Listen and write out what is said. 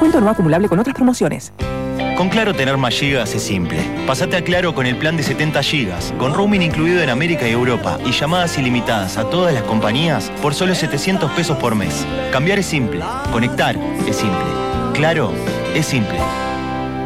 Descuento no acumulable con otras promociones. Con Claro tener más gigas es simple. Pásate a Claro con el plan de 70 gigas, con roaming incluido en América y Europa y llamadas ilimitadas a todas las compañías por solo 700 pesos por mes. Cambiar es simple. Conectar es simple. Claro es simple.